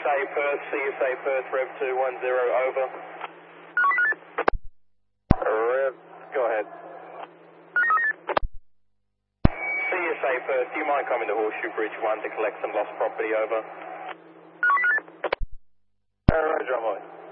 CSA Perth, Rev 210, over. Rev, go ahead. CSA Perth, do you mind coming to Horseshoe Bridge 1 to collect some lost property, over? Roger, I'm on.